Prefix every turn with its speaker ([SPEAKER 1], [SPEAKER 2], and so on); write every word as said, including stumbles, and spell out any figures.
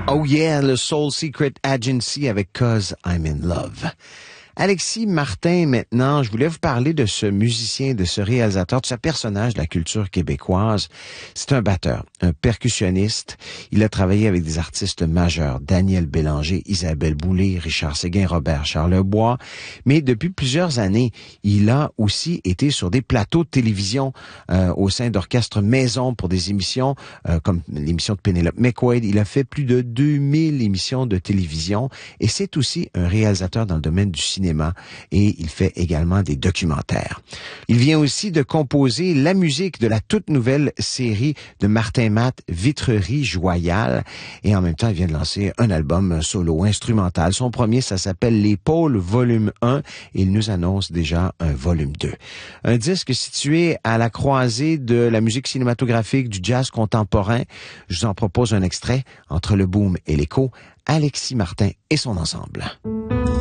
[SPEAKER 1] Oh yeah, le Soul Secret Agency avec Cause I'm in Love. Alexis Martin, maintenant, je voulais vous parler de ce musicien, de ce réalisateur, de ce personnage de la culture québécoise. C'est un batteur, un percussionniste. Il a travaillé avec des artistes majeurs, Daniel Bélanger, Isabelle Boulay, Richard Séguin, Robert Charlebois. Mais depuis plusieurs années, il a aussi été sur des plateaux de télévision euh, au sein d'orchestres maison pour des émissions euh, comme l'émission de Penelope McQuaid. Il a fait plus de deux mille émissions de télévision et c'est aussi un réalisateur dans le domaine du cinéma. Et il fait également des documentaires. Il vient aussi de composer la musique de la toute nouvelle série de Martin Matt, Vitrerie Joyale. Et en même temps, il vient de lancer un album solo instrumental. Son premier, ça s'appelle Les Pôles Volume un. Et il nous annonce déjà un Volume deux. Un disque situé à la croisée de la musique cinématographique, du jazz contemporain. Je vous en propose un extrait entre le boom et l'écho. Alexis Martin et son ensemble.